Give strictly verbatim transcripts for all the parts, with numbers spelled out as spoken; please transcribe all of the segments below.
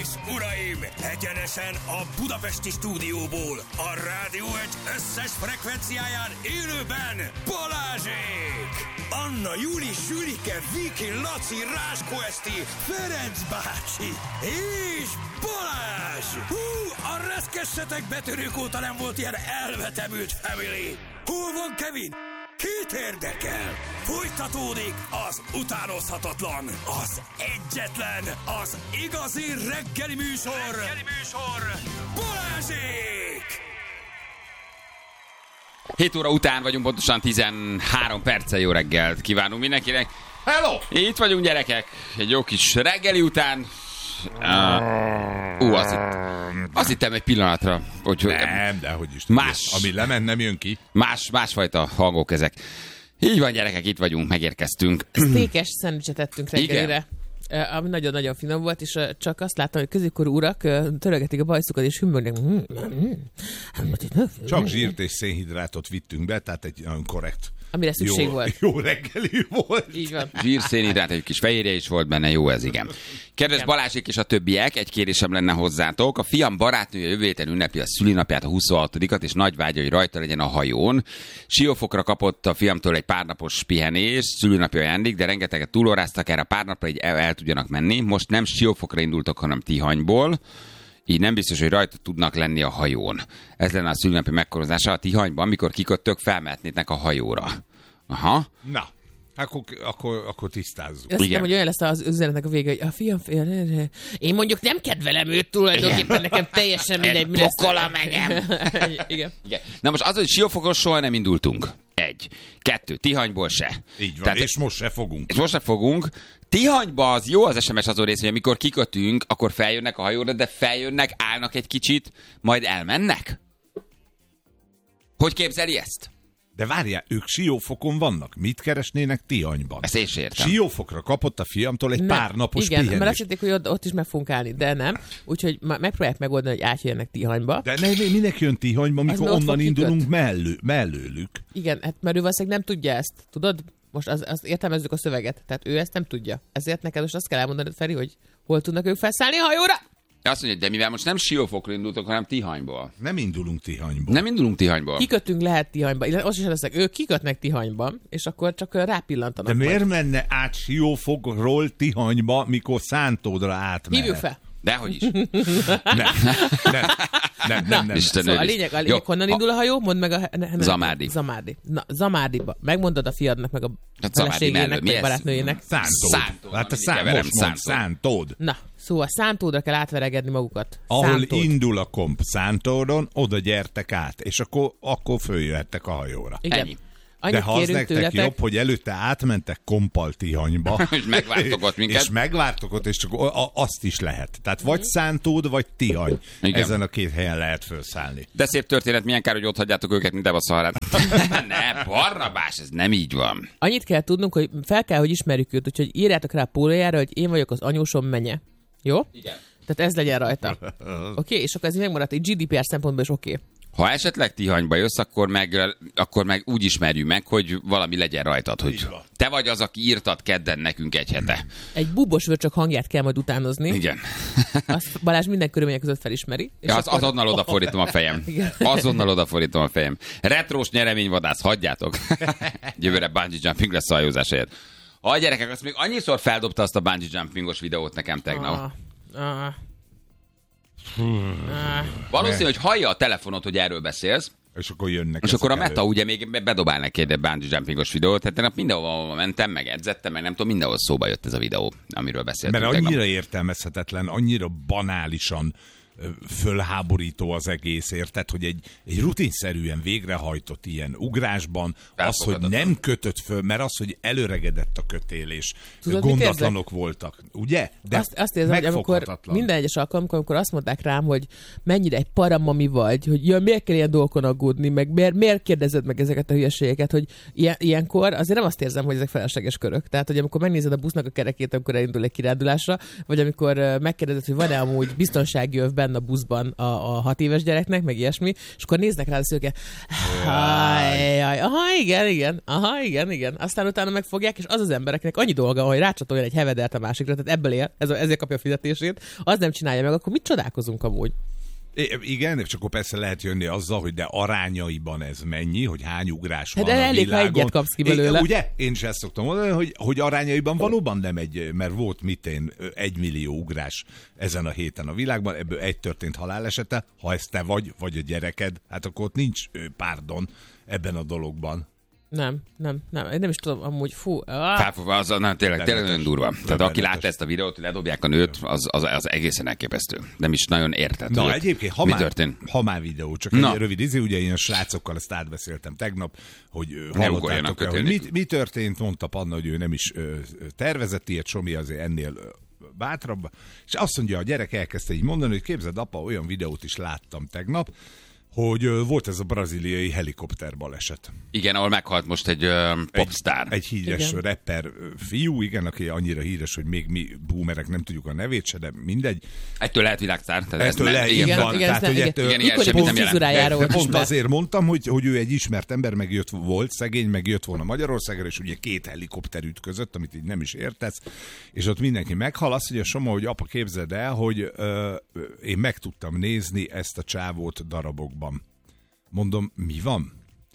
és uraim, egyenesen a budapesti stúdióból, a Rádió egy összes frekvenciáján élőben Balázsék! Anna, Júli, Zsülike, Viki, Laci, Ráskó Eszti, Ferenc bácsi és Balázs! Hú, a reszkessetek betörők óta nem volt ilyen elvetemült family! Hol van Kevin? Kit érdekel? Folytatódik az utánozhatatlan, az egyetlen, az igazi reggeli műsor, reggeli műsor, Balázsék! hét óra után vagyunk, pontosan tizenhárom perccel. Jó reggelt kívánunk mindenkinek. Hello! Itt vagyunk, gyerekek, egy jó kis reggeli után. Ú, uh, azt, hitt, azt hittem egy pillanatra, hogy nem, de hogy is más, ami lement, nem jön ki. Más, másfajta hangok ezek. Így van, gyerekek, itt vagyunk, megérkeztünk. Sztékes szendvicset ettünk reggelire, ami nagyon-nagyon finom volt, és csak azt láttam, hogy középkorú urak törögetik a bajszukat, és hümmögnek. Csak zsírt és szénhidrátot vittünk be, tehát egy nagyon korrekt. Amire szükség jó, volt. Jó reggeli volt. Így van. Zsír, szénhidrát, egy kis fehérje is volt benne, jó ez, igen. Kedves igen. Balázsék és a többiek, egy kérésem lenne hozzátok. A fiam barátnője jövő héten ünnepli a szülinapját, a huszonhatodikat, és nagy vágya, hogy rajta legyen a hajón. Siófokra kapott a fiamtól egy párnapos pihenés, szülinapja ajándék, de rengeteget túlóráztak erre a pár napra, így el, el tudjanak menni. Most nem Siófokra indultak, hanem Tihanyból. Így nem biztos, hogy rajta tudnak lenni a hajón. Ez lenne a szülinapi megkorozása a Tihanyban, amikor kiköttök, felmehetnének a hajóra. Aha. Na, akkor, akkor, akkor tisztázzuk. Azt hiszem, hogy olyan lesz az üzenetnek a vége, hogy a fiam fél... Én mondjuk nem kedvelem őt tulajdonképpen, nekem teljesen mindegy, mi lesz. Pokola megem. Igen. Igen. Na most az, hogy Siófokról soha nem indultunk. Egy. Kettő. Tihanyból se. Így van, Tehát, és most se fogunk. És most se fogunk. Tihanyba az jó az es em es azon rész, hogy amikor kikötünk, akkor feljönnek a hajóra, de feljönnek, állnak egy kicsit, majd elmennek? Hogy képzeli ezt? De várjál, ők Siófokon vannak. Mit keresnének Tihanyban? Ezt én sem értem. Siófokra kapott a fiamtól egy nem. pár napos Igen, pihenést. mert azt hitték, hogy ott, ott is meg fogunk állni, de nem. Úgyhogy megpróbálják megoldani, hogy átjönnek Tihanyba. De ne, ne, minek jön Tihanyba, mikor onnan indulunk mellő, mellőlük? Igen, hát mert ő valószínűleg nem tudja ezt, tudod? Most az, az értelmezzük a szöveget, tehát ő ezt nem tudja. Ezért neked most azt kell elmondanod, Feri, hogy hol tudnak ők felszállni a hajóra? Azt mondja, de mivel most nem Siófokra indultok, hanem Tihanyból. Nem indulunk Tihanyból. Nem indulunk Tihanyból. Kikötünk lehet Tihanyba. Azt is leszek, ők kikötnek Tihanyban, és akkor csak rápillantanak. De miért majd. menne át Siófokról Tihanyba, mikor Szántódra átmehet? Hívjuk fel. Dehogy is. Nem, nem, nem, nem, nem. Szóval a lényeg, a lényeg, honnan indul a hajó? Mondd meg a... Ne, ne, Zamárdi. Zamárdi. Na, Zamárdiba. Megmondod a fiadnak, meg a Hát Zamárdi mellő. feleségének, meg barátnőjének. Szántód. Szántód, Hát a amit szám, keverem, most mond, Szántód. Szántód. Na, szóval Szántódra kell átveregedni magukat. Ahol Szántód. indul a komp Szántódon, oda gyertek át, és akkor, akkor följöhettek a hajóra. Igen. Ennyi. Annyit De ha az kérünk nektek tőletek, jobb, hogy előtte átmentek kompal Tihanyba. És megvártok ott minket. És megvártok ott, és csak a- azt is lehet. Tehát vagy Szántód, vagy Tihany. Igen. Ezen a két helyen lehet felszállni. De szép történet, milyen kár, hogy ott hagyjátok őket, mint ebbe a szaharát. Ne, Barnabás, ez nem így van. annyit kell tudnunk, hogy fel kell, hogy ismerjük őt, úgyhogy írjátok rá a pólójára, hogy én vagyok az anyósom menye. Jó? Igen. Tehát ez legyen rajta. Oké? Okay? És akkor ez megmaradt egy gé dé pé er szempontból is oké. Okay. Ha esetleg Tihanyba jössz, akkor meg, akkor meg úgy ismerjük meg, hogy valami legyen rajtad, hogy te vagy az, aki írtad kedden nekünk egy hete. Egy bubos vörcsök hangját kell majd utánozni. Igen. Azt Balázs minden körülmények között felismeri. És Ja, az, akkor... azonnal odafordítom a fejem. Igen. Azonnal odafordítom a fejem. Retrós nyereményvadász, hagyjátok. Jövőre bungee jumping lesz a hajózás helyett. A gyerekek, azt még annyiszor feldobta azt a bungee jumpingos videót nekem tegnap. Ah, ah. Valószínű, hogy hallja a telefonot, hogy erről beszélsz, És akkor jönnek. és akkor a ezek Meta elő. ugye még bedobál neki egy bungee jumpingos videót, tehát tegnap mindenhol mentem, meg edzettem, meg nem tudom, mindenhol szóba jött ez a videó, amiről beszéltünk Mert tegnap. annyira értelmezhetetlen, annyira banálisan ö, fölháborító az egész, érted, hogy egy, egy rutinszerűen végrehajtott ilyen ugrásban az, hogy nem kötött föl, mert az, hogy előregedett a kötél, és Tudod, mit gondatlanok voltak, ugye? De azt, azt érzem, hogy amikor megfoghatatlan. minden egyes alkalomkor, amikor azt mondták rám, hogy mennyire egy paramami vagy, hogy ja, miért kell ilyen dolgokon aggódni, meg miért, miért kérdezed meg ezeket a hülyeségeket, hogy ilyen, ilyenkor azért nem azt érzem, hogy ezek felesleges körök. Tehát, hogy amikor megnézed a busznak a kerekét, amikor elindul egy kirándulásra, vagy amikor uh, megkérdezed, hogy van-e amúgy biztonsági övben, benne a buszban a, a hat éves gyereknek, meg ilyesmi, és akkor néznek rá a szülők, jaj, aha, igen, igen, aha, igen, igen. Aztán utána megfogják, és az az embereknek annyi dolga, hogy rácsatoljon egy hevedert a másikra, tehát ebből él, ez, ezért kapja a fizetését, az nem csinálja meg, akkor mit csodálkozunk amúgy? I- igen, és akkor persze lehet jönni azzal, hogy de arányaiban ez mennyi, hogy hány ugrás hát van a elég, világon. ha egyet kapsz ki belőle. É, ugye? Én is ezt szoktam mondani, hogy, hogy arányaiban valóban nem egy, mert volt mitén egy millió ugrás ezen a héten a világban, ebből egy történt halálesete, ha ez te vagy, vagy a gyereked, hát akkor ott nincs párdon ebben a dologban. Nem, nem, nem, én nem is tudom, amúgy, fú. Ah. Felfogva, az, nem, tényleg, tényleg nagyon durva. Tehát aki Lebenetes. látta ezt a videót, hogy ledobják a nőt, az, az, az egészen elképesztő. Nem is nagyon érted. Na hogy egyébként, ha mi már, történt? ha már videó, csak Na. egy rövid izé, ugye én a srácokkal ezt átbeszéltem tegnap, hogy ö, ugorjanak hallottátok el, hogy kötélni. mit, mi történt, mondta Panna, hogy ő nem is ö, tervezett ilyet, Somi azért ennél ö, bátrabb, és azt mondja, a gyerek elkezdte így mondani, hogy képzeld, apa, olyan videót is láttam tegnap, hogy ö, volt ez a braziliai helikopter baleset. Igen, ahol meghalt most egy uh, popstar. Egy, egy híres Igen. rapper ö, fiú, igen, aki annyira híres, hogy még mi boomerek nem tudjuk a nevét se, de mindegy. Ettől lehet világsztár. Tehát Ettől ez le, nem, igen, Igen, van. igen, Tehát, ez hogy nem- ettől- igen, ilyen Ikonikus semmit nem jelent. frizurájára De volt pont ismert. azért mondtam, hogy, hogy ő egy ismert ember, meg jött volt, szegény, meg jött volna Magyarországra, és ugye két helikopter ütközött, amit így nem is értesz, és ott mindenki meghal. Azt mondja Soma, hogy apa, képzeld el, hogy ö, én meg tudtam nézni ezt a csávót darabokban. Mondom, mi van?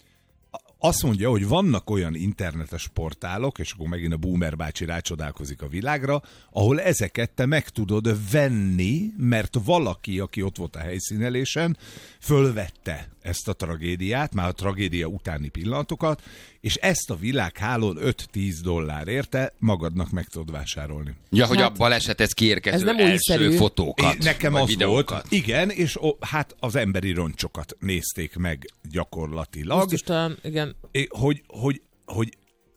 Azt mondja, hogy vannak olyan internetes portálok, és akkor megint a Boomer bácsi rácsodálkozik a világra, ahol ezeket te meg tudod venni, mert valaki, aki ott volt a helyszínelésen, fölvette ezt a tragédiát, már a tragédia utáni pillanatokat, és ezt a világhálón öt-tíz dollár érte magadnak meg tudod vásárolni. Ja, hogy Hát, a balesethez kiérkező ez nem első újszerű. fotókat, É, nekem vagy az videókat. volt, igen, és ó, hát az emberi roncsokat nézték meg gyakorlatilag, Biztosan, igen. É, hogy, hogy, hogy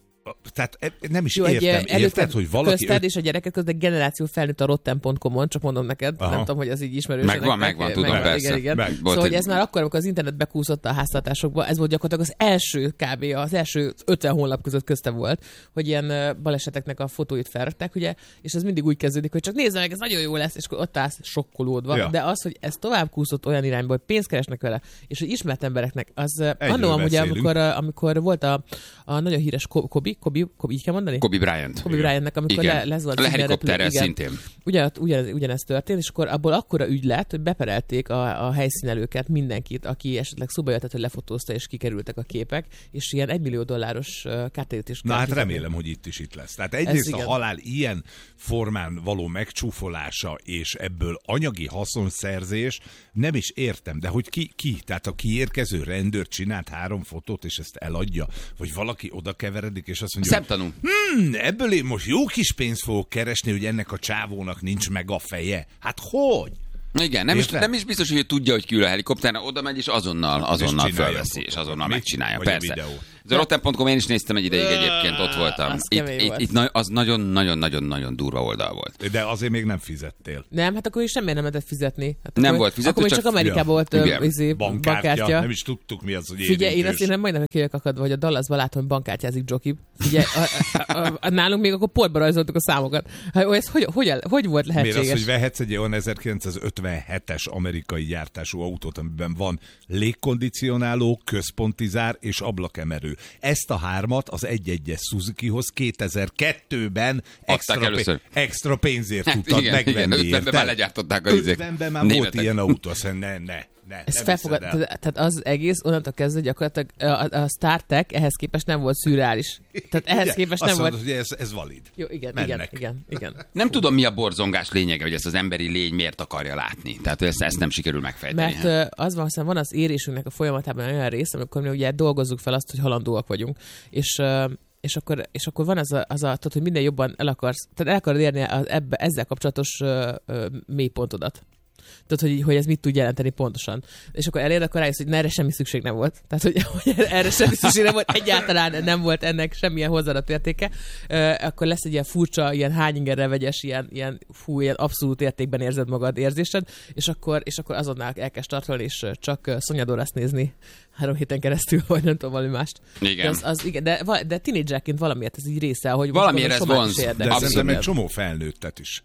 tehát e- nem is Jó, egy értem, érted, előtted hogy valaki... közted öt- és a gyereket között generáció felnőtt a rotten pont com-on, csak mondom neked, Aha. nem tudom, hogy az így ismerős. Megvan, nektek. megvan, tudom, persze. Igen, igen. Meg. Volt Szóval, hogy egy- ez már akkor, amikor az internet bekúszott a háztartásokba, ez volt gyakorlatilag az első kb. Az első ötven honlap között közte volt, hogy ilyen ö, baleseteknek a fotóit felrakták, ugye, és ez mindig úgy kezdődik, hogy csak nézd meg, ez nagyon jó lesz, és akkor ott állsz sokkolódva. Ja. De az, hogy ez tovább kúszott olyan irányba, hogy pénzt keresnek vele, és hogy ismert embereknek, az ö, Egyről annó amúgy, beszélünk. amikor, ö, amikor volt a, a nagyon híres Ko- Kobi, Kobi, Kobi, így kell mondani? Kobe Bryant. Kobe Bryantnek, amikor Igen. le, lezuhant A színre helikopterrel repülő, igen. szintén. Ugyan, ugyan, ugyanez történt, és akkor abból akkora ügy lett, hogy beperelték a, a helyszínelőket, mindenkit, aki esetleg szóba jöhetett, hogy lefotózta, és kikerültek a képek, és ilyen egymillió dolláros uh, kártérítést Na kell hát fizetni. remélem, hogy itt is itt lesz. Tehát egyrészt a igen. halál ilyen formán való megcsúfolása, és ebből anyagi haszonszerzés, nem is értem, de hogy ki, ki? Tehát a kiérkező rendőr csinált három fotót, és ezt eladja? Vagy valaki oda keveredik, és azt mondja, Szemtanú. Hmm, ebből én most jó kis pénzt fogok keresni, hogy ennek a csávónak nincs meg a feje. Hát hogy? Igen, nem is, Érted? nem is biztos, hogy ő tudja, hogy kiül a helikopteren, oda megy, és azonnal, azonnal csinálja fölveszi, a és fotót. azonnal Mi? megcsinálja. Vagy a Persze. videó. Ez a rotten pont com, én is néztem egy ideig egyébként, ott voltam. az Itt, kemény itt, volt. itt na- az nagyon-nagyon-nagyon-nagyon durva oldal volt. De azért még nem fizettél. Nem, hát akkor is semmiért nem lehetett fizetni. Hát Nem akkor, volt fizető, akkor még csak- csak Amerikában Ja. volt ö, Igen. izé, Bankkártya, bankkártya. nem is tudtuk mi az, hogy Figyelj, én érintős. azt én majdnem kijövök akadva, hogy a Dallasban látom, hogy bankkártyázik Joki. Figyelj, a, a, a, a, nálunk még akkor portba rajzoltuk a számokat. Hát, ez hogy, hogy, hogy volt Miért lehetséges? az, hogy vehetsz egy olyan ezerkilencszázötvenhetes amerikai gyártású autót, amiben van légkondicionáló, központi zár és ablakemelő. Ezt a hármat az egy egyes Suzukihoz kétezer-kettőben extra, először. pé- extra pénzért Hát tudtad igen, megvenni. igen, ötvenben érted? már legyártották a izék. ötvenben már volt Németek. ilyen autó, azt mondja, ne, ne, ne. Ez ne felfogad, viszed el. tehát tehát az egész onnantól kezdve gyakorlatilag a, a StarTech ehhez képest nem volt szürreális. Tehát ehhez Ugye? képest Azt nem volt... mondod, hogy ez, ez valid. Jó, igen, Mennek. igen, igen, igen. Nem tudom, mi a borzongás lényege, hogy ezt az emberi lény miért akarja látni. Tehát ezt, ezt nem sikerül megfejteni. Mert ö, az van, aztán van az érésünknek a folyamatában olyan rész, amikor mi ugye dolgozzuk fel azt, hogy halandóak vagyunk. És ö, és akkor, és akkor van az a, az a tudod, hogy minden jobban el akarsz, tehát el akarod érni az ebbe, ezzel kapcsolatos ö, ö, mélypontodat. Tudod, hogy, hogy ez mit tud jelenteni pontosan. És akkor elér, akkor rájössz, hogy na, erre semmi szükség nem volt. Tehát, hogy, hogy erre semmi szükség nem volt, egyáltalán nem volt ennek semmilyen hozzáadott értéke. Ö, akkor lesz egy ilyen furcsa, ilyen hányingerre vegyes, ilyen, ilyen, fú, ilyen abszolút értékben érzed magad érzésed, és akkor, és akkor azonnal elkezd startolni, és csak szonyadórást nézni három héten keresztül, vagy nem tudom, valami mást. Igen. De, az, az, igen, de, va- de tínédzserként valamiért ez így része, hogy Valamiért ez Somát is vonz. érdekel. De Abszolút. szerintem egy csomó felnőttet is.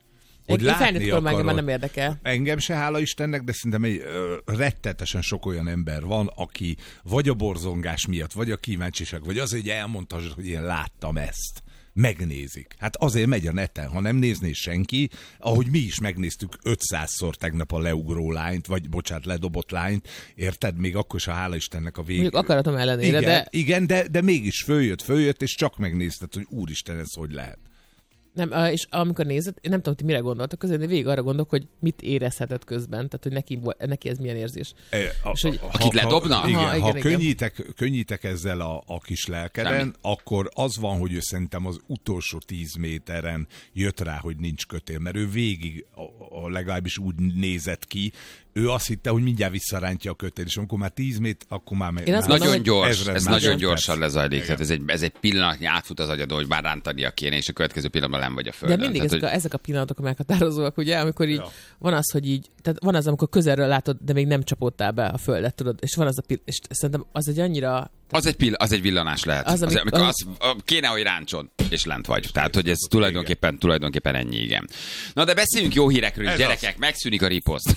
hogy Én felnőtt látni koromban engem már akarod. nem érdekel. Engem se, hála Istennek, de szerintem egy ö, rettetesen sok olyan ember van, aki vagy a borzongás miatt, vagy a kíváncsiság, vagy az, hogy elmondta, hogy én láttam ezt. Megnézik. Hát azért megy a neten, ha nem nézné senki, ahogy mi is megnéztük ötszázszor tegnap a leugró lányt, vagy bocsánat, ledobott lányt, érted? Még akkor is a hála Istennek a végén. Mondjuk akaratom ellenére, igen, de... Igen, de, de mégis följött, följött, és csak megnézted, hogy úristen, ez hogy lehet. Nem, és amikor nézed, én nem tudom, hogy mire gondoltok, azért én végig arra gondolok, hogy mit érezhetett közben, tehát hogy neki, neki ez milyen érzés. E, a, és hogy, ha, akit ledobna? Ha, igen, Aha, igen, ha igen. Könnyítek, könnyítek ezzel a, a kis lelkeden, Semmi. akkor az van, hogy ő szerintem az utolsó tíz méteren jött rá, hogy nincs kötél, mert ő végig a, a legalábbis úgy nézett ki, ő azt hitte, hogy mindjárt visszarántja a kötél, és amikor már tíz méter, akkor már... Én azt már Nagyon hogy gyors, ezred ez másodperc. nagyon gyorsan lezajlik. Tehát ez egy, ez egy pillanatnyi átfut az agyadon, hogy már rántania kéne, és a következő pillanatban nem vagy a de földön. mindig Tehát, ezek, hogy... a, ezek a pillanatok a meghatározóak, ugye, amikor így Ja. van az, hogy így, tehát van az, amikor közelről látod, de még nem csapódtál be a földet, tudod, és van az a pillanat, és szerintem az egy annyira... Az egy, pill- az egy villanás lehet. Az, Az, amik- amikor az- az, kéne, hogy ráncson, és lent vagy. Tehát, hogy ez tulajdonképpen, tulajdonképpen ennyi, igen. Na, de beszéljünk jó hírekről, Ez gyerekek, az. megszűnik a riposzt.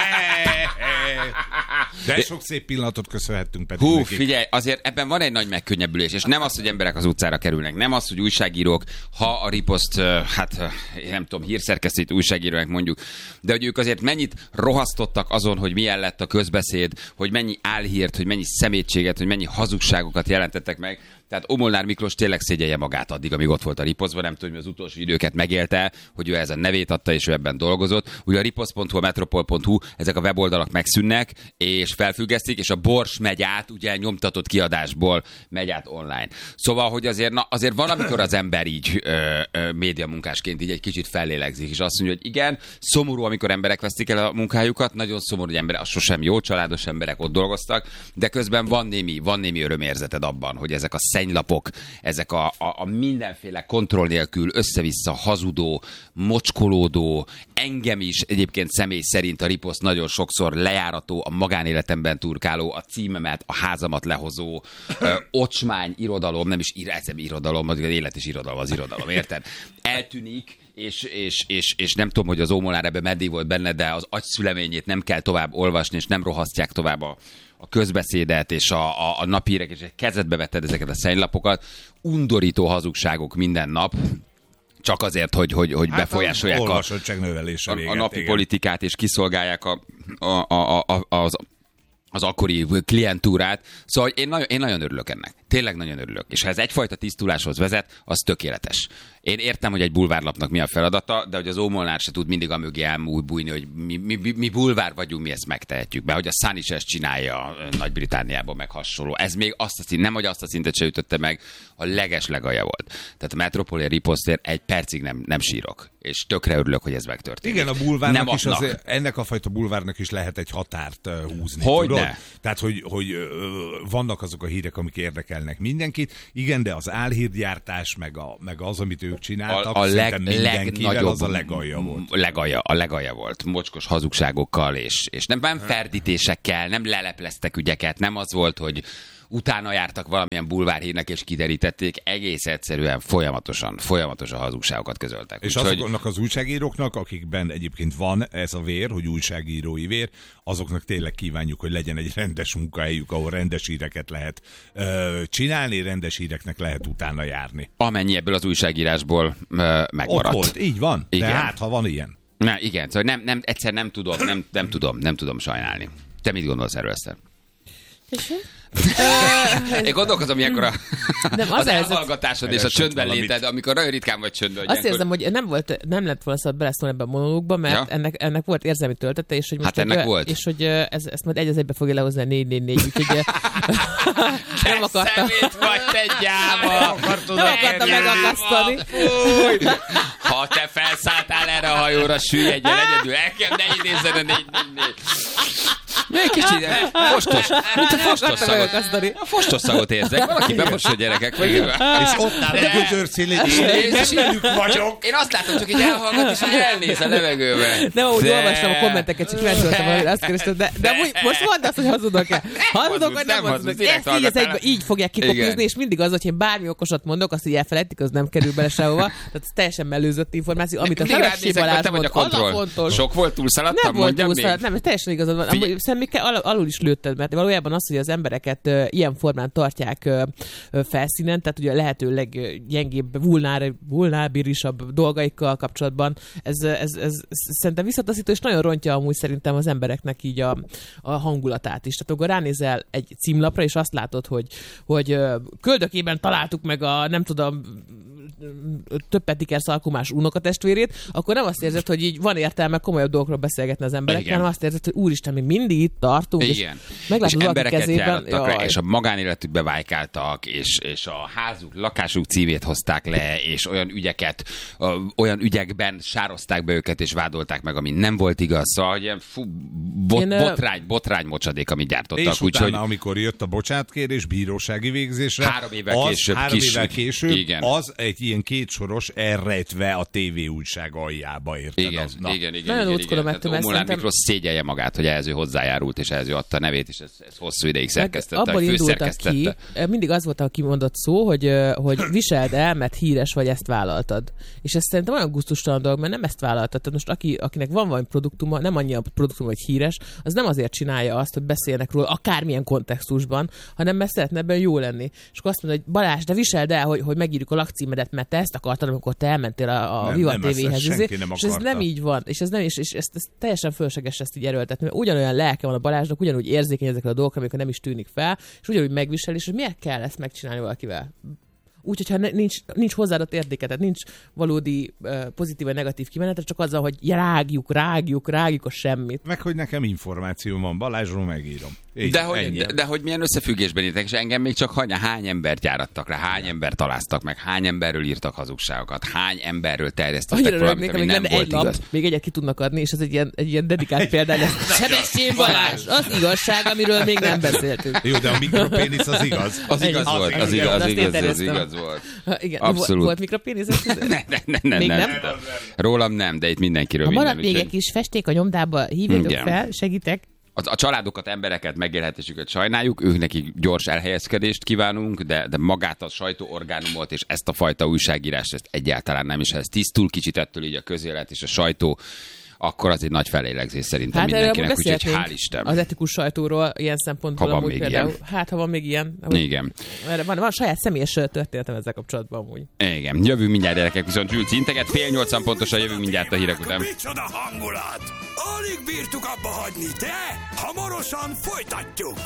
De sok szép pillanatot köszönhettünk pedig Hú, nekik. figyelj, azért ebben van egy nagy megkönnyebbülés, és nem az, hogy emberek az utcára kerülnek, nem az, hogy újságírók, ha a riposzt, hát én nem tudom, hírszerkesztőt újságírók mondjuk, de hogy ők azért mennyit rohasztottak azon, hogy milyen lett a közbeszéd, hogy mennyi álhírt, hogy mennyi szemétséget, hogy mennyi hazugságokat jelentettek meg. Tehát Omolnár Miklós tényleg szégyelje magát addig, amíg ott volt a riposzban, nem tudom, hogy az utolsó időket megélte, hogy ő ezen nevét adta, és ő ebben dolgozott. Ugye a riposz pont hu, a metropol pont hu, ezek a weboldalak megszűnnek, és felfüggesztik, és a Bors megy át, ugye nyomtatott kiadásból megy át online. Szóval, hogy azért, na, azért van, amikor az ember így ö, ö, médiamunkásként így egy kicsit fellélegzik, és azt mondja, hogy igen, szomorú, amikor emberek vesztik el a munkájukat, nagyon szomorú, hogy emberek, az sosem jó, családos emberek ott dolgoztak, de közben van némi, van némi örömérzeted abban, hogy ezek a szennylapok, ezek a, a, a mindenféle kontroll nélkül össze-vissza hazudó, mocskolódó, engem is egyébként személy szerint a riposzt nagyon sokszor lejárató, a magánéletemben turkáló, a címemet, a házamat lehozó, ö, ocsmány irodalom, nem is ír, ez nem irodalom, az élet is irodalom, az irodalom, érted? Eltűnik, és, és, és, és nem tudom, hogy az Ómolnár ebben meddig volt benne, de az agyszüleményét nem kell tovább olvasni, és nem rohasztják tovább a, a közbeszédet, és a, a, a napírek, és kezedbe vetted ezeket a szennylapok, undorító hazugságok minden nap, csak azért, hogy, hogy, hogy Hát befolyásolják az a, olvasottság növelése a, véget, a napi igen. politikát, és kiszolgálják a, a, a, a, az, az akkori klientúrát. Szóval én nagyon, én nagyon örülök ennek. Tényleg nagyon örülök. És ha ez egyfajta tisztuláshoz vezet, az tökéletes. Én értem, hogy egy bulvárlapnak mi a feladata, de hogy az Ómolnár se tud mindig amögé elmúlbújni, hogy mi, mi, mi, mi bulvár vagyunk, mi ezt megtehetjük be. Hogy a Sun is ezt csinálja Nagy-Britániában, meg hasonló. Ez még azt a szint, nem, hogy azt a szintet se ütötte meg, a leges legalja volt. Tehát a Metropolia riposztér egy percig nem, nem sírok. És tökre örülök, hogy ez megtörténik. Igen, a bulvárnak nem is adnak. azért, ennek a fajta bulvárnak is lehet egy határt uh, húzni. Hogyne. Tudod? Tehát, hogy, hogy uh, vannak azok a hírek, amik érdekelnek mindenkit. Igen, de az álhírgyártás, meg, a, meg az, amit ők csináltak, a, a leg, szerintem mindenkivel legnagyobb, az a legalja volt. Legalja, a legalja volt. Mocskos hazugságokkal, és, és nem, nem ferdítésekkel, nem lelepleztek ügyeket, nem az volt, hogy utána jártak valamilyen bulvárhírnek, és kiderítették, egész egyszerűen folyamatosan, folyamatosan hazugságokat közöltek. És Úgyhogy- azoknak az újságíróknak, akikben egyébként van ez a vér, hogy újságírói vér, azoknak tényleg kívánjuk, hogy legyen egy rendes munkahelyük, ahol rendes híreket lehet ö, csinálni, rendes híreknek lehet utána járni. amennyi ebből az újságírásból ö, Ott megmaradt. volt, így van. Igen. De hát, ha van ilyen. Na, igen, szóval nem, nem, egyszer nem tudom, nem, nem tudom, nem tudom sajnálni. Te mit gondolsz erről, Eszter? Én gondolkozom ilyenkor a, Nem, az, az az helyzet- elhallgatásod és a Keresett csöndben valamit. léted, amikor nagyon ritkán vagy csöndben. Azt érzem, hogy nem, volt, nem lett volna szabad beleszólni ebbe a monológba, mert Ja. ennek, ennek volt érzelmi töltete, és hogy most Hát ennek hogy, volt. És hogy ez, ezt majd egy az egybe fogja lehozni a négy négy négy, úgyhogy nem akartam. Szemét vagy, te gyáva! Nem akartam megakasztani. Fúj! Ha te felszálltál erre a hajóra, süllyedjen egyedül, el kell, ne idézzen a négy négy négy. Még kicsit fostos. Mint a fostos szagot. A fostos szagot érzek. Valaki bemosod, gyerekek. Vagy... És ott áll a gödör szélén, és én velük vagyok. Én azt látom, csak így elhallgat, és így elnéz a levegőbe. Nem, úgy olvastam a kommenteket, csak kíváncsi voltam, hogy azt kerestem, de, de úgy, most mondd azt, hogy hazudok-e. Hazudok, vagy nem hazudok. Ezt így, ez egyben, így fogják kikopizni, és mindig az, hogy én bármi okosat mondok, azt így elfelejtik, az nem kerül bele sehova. Tehát ez teljesen mellőzött információ, amit a Felesi Balázs mond, az a fontos. Sok volt, túlszaladtam, nem volt túlszaladt, nem, teljesen igazad van. Amúgy szerintem al- alul is lőtted, mert valójában az, hogy az embereket uh, ilyen formán tartják uh, uh, felszínen, tehát ugye a lehető leggyengébb, vulnábilisabb dolgaikkal kapcsolatban, ez, ez, ez, ez szerintem visszataszító, és nagyon rontja amúgy szerintem az embereknek így a, a hangulatát is. Tehát akkor ránézel egy címlapra, és azt látod, hogy, hogy uh, köldökében találtuk meg a, nem tudom, több petiker szalkumás unokatestvérét, akkor nem azt érzed, hogy így van értelme komolyabb dolgokról beszélgetni az emberekkel, hanem azt érzed, hogy úristen, mi mindig itt tartunk, igen. és meglátod és valaki kezében. Rá, és a magánéletükbe vájkáltak, és, és a házuk, lakásuk címét hozták le, és olyan ügyeket, olyan ügyekben sározták be őket, és vádolták meg, ami nem volt igaz. Szóval, ilyen fú, bot, Én, botrány, botrány mocsadék, amit gyártottak. És úgy, utána, hogy... amikor jött a bocsánatkérés bírósági végzésre, három évvel az, később, három kis, évvel később igen. az egy ilyen kétsoros elrejtve a tévéújság aljába, érted? Igen, az, igen, igen. Nagyon óckodom ettől, mert Omolán Miklós szégyelje magát, hogy ehhez ő hozzájárult, és ehhez ő adta nevét, és ez, ez hosszú ideig szerkesztette. Abból indultak ki, mindig az volt a kimondott szó, hogy, hogy viseld el, mert híres vagy, ezt vállaltad. És ez szerintem olyan gusztustalan dolog, mert nem ezt vállaltad. Tehát most aki, akinek van valami produktuma, nem annyi a produktuma, hogy híres, az nem azért csinálja azt, hogy beszélnek róla akármilyen kontextusban, hanem mert szeretne ebben jó lenni. És akkor azt mondod, hogy Balázs, de viseld el, hogy, hogy megírjuk a lakcímedet, mert te ezt akartad, amikor te elmentél a, a Viva té véhez. És ez nem így van. És ez nem, és, és ezt, ezt teljesen fölösleges ezt így erőltetni, mert ugyanolyan lelke van a Balázsnak, ugyanúgy érzékeny ezekre a dolgokra, amikor nem is tűnik fel, és ugyanúgy megvisel, és hogy miért kell ezt megcsinálni valakivel. Úgy, hogyha nincs, nincs hozzáadott értéke, tehát nincs valódi uh, pozitív vagy negatív kimenetre, csak azzal, hogy rágjuk, rágjuk, rágjuk a semmit. Meg, hogy nekem információ van, Balázsról megírom. Így, de, hogy, de, de hogy milyen összefüggésben írtak, és engem még csak hanya, hány embert járattak rá, hány embert találtak meg, hány emberről írtak hazugságokat, hány emberről terjesztettek valamit, ami nem volt egy lap, igaz. Még egyet ki tudnak adni, és ez egy ilyen, egy ilyen dedikált példány. Sebestyén Balázs, az igazság, amiről még nem beszéltünk. Jó, de a mikropénisz az igaz. Az igaz volt, az igaz, az igaz, az igaz volt. Igen, abszolút. Volt mikropénisz? Nem, nem, nem, még nem. Rólam nem, de itt mindenkiről ha minden. Ha marad még egy kis festék a nyomdába, hívjatok fel, segítek. A, a családokat, embereket, megélhetésüket sajnáljuk, ők nekik gyors elhelyezkedést kívánunk, de, de magát a sajtóorgánumot és ezt a fajta újságírást ezt egyáltalán nem is. Ha ez tisztul kicsit ettől így a közélet és a sajtó, akkor az egy nagy felélegzés szerintem hát mindenkinek, úgyhogy hál' Isten. Az etikus sajtóról ilyen szempontból ha amúgy például. Ilyen. Hát, ha van még ilyen. Ahogy, igen. Van, van saját személyes történetem ezzel kapcsolatban amúgy. Igen. Jövünk mindjárt, gyerekek, viszont Zsülc integet, fél nyolcan pontosan jövünk mindjárt a hírek után. Micsoda hangulat! Alig bírtuk abba hagyni, de hamarosan folytatjuk!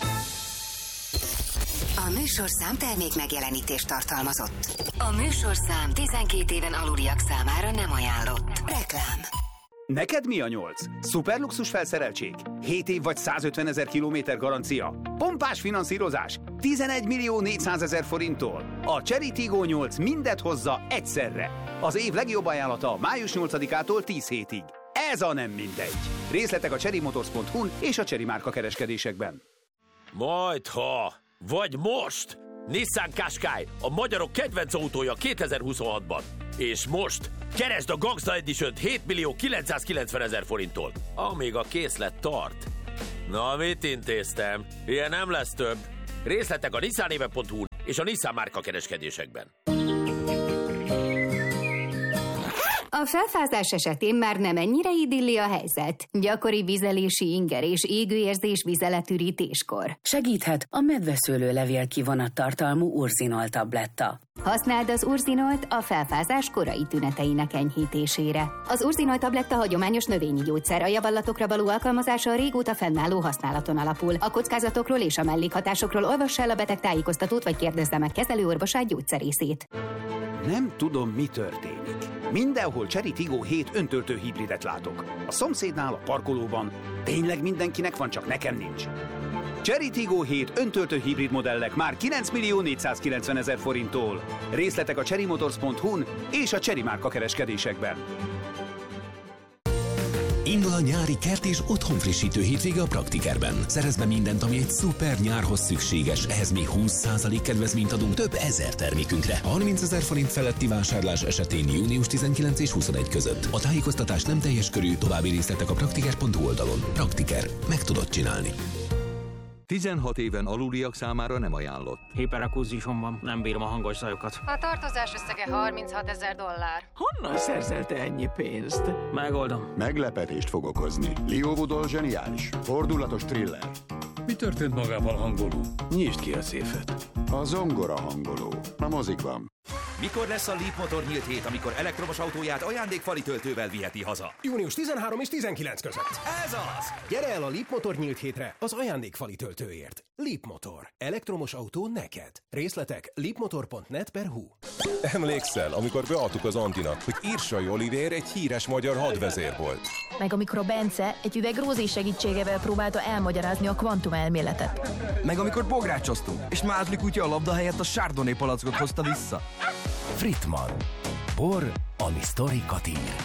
A műsorszám termék megjelenítést tartalmazott. A műsorszám tizenkét éven aluliak számára nem ajánlott. Reklám. Neked mi a nyolc? Szuperluxus felszereltség? hét év vagy százötven ezer kilométer garancia? Pompás finanszírozás? tizenegy millió négyszázezer forinttól? A Cherry Tiggo nyolc mindet hozza egyszerre. Az év legjobb ajánlata május nyolcadikától tíz hétig. Ez a nem mindegy. Részletek a cherry motors pont hu-n és a Cherry márka kereskedésekben. Majdha, vagy most! Nissan Qashqai, a magyarok kedvenc autója kétezer-huszonhatban. És most keresd a Gangsta Edition-t hét millió kilencszázkilencven ezer forinttól, amíg a készlet tart. Na, mit intéztem? Ilyen nem lesz több. Részletek a nissanéve pont hu-n és a Nissan márka kereskedésekben. A felfázás esetén már nem ennyire idilli a helyzet. Gyakori vizelési inger és égőérzés vizeletürítéskor. Segíthet a medveszőlőlevél kivonattartalmú urzinol tabletta. Használd az urzinolt a felfázás korai tüneteinek enyhítésére. Az urzinolt tabletta hagyományos növényi gyógyszer, a javallatokra való alkalmazása a régóta fennálló használaton alapul. A kockázatokról és a mellékhatásokról olvass el a beteg tájékoztatót, vagy kérdezze meg kezelőorvosát, gyógyszerészét. Nem tudom, mi történik. Mindenhol Cherry Tiggo hét öntöltő hibridet látok. A szomszédnál, a parkolóban. Tényleg mindenkinek van, csak nekem nincs. Cherry Tiggo hét öntöltő hibrid modellek már kilenc millió négyszázkilencven ezer forinttól. Részletek a cherry motors pont hu-n és a Cherry márka kereskedésekben. Indul a nyári kert és otthonfrissítő hétvége a Praktikerben. Szerezd be mindent, ami egy szuper nyárhoz szükséges. Ehhez még húsz százalék kedvezményt adunk több ezer termékünkre. harmincezer forint feletti vásárlás esetén június tizenkilenc és huszonegy között. A tájékoztatás nem teljes körű, további részletek a praktiker pont hu oldalon. Praktiker. Meg tudod csinálni. tizenhat éven aluliak számára nem ajánlott. Hiperakúzisom van, nem bírom a hangos zajokat. A tartozás összege harminchatezer dollár. Honnan szerzel te ennyi pénzt? Megoldom. Meglepetést fog okozni. Leo Woodall zseniális. Fordulatos thriller. Mi történt magával hangoló? Nyisd ki a széfet. A zongora hangoló. A mozikban. Mikor lesz a Leap Motor nyílt hét, amikor elektromos autóját ajándékfali töltővel viheti haza? június tizenharmadika és tizenkilencedike között. Ez az! Gyere el a Leap Motor nyílt hétre az ajándékfali töltőért. Leap Motor. Elektromos autó neked. Részletek leapmotor pont net per hu. Emlékszel, amikor beadtuk az Antinak, hogy Irsai Olivér egy híres magyar hadvezér volt? Meg amikor a Bence egy üveg rózé segítségével próbálta elmagyarázni a kvantumelméletet. Meg amikor bográcsoztunk, és Mázli kutya a labda helyett a Chardonnay palackot hozta vissza. Fritman. Bor, ami sztorikat ír.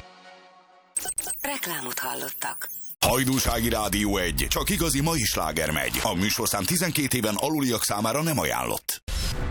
Reklámot hallottak. Hajdúsági Rádió egy. Csak igazi mai sláger megy. A műsorszám tizenkét éven aluliak számára nem ajánlott.